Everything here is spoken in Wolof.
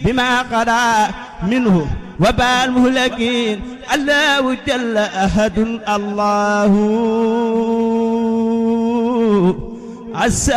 بما قضى منه وباء المهلكين الله جل أحد الله عسى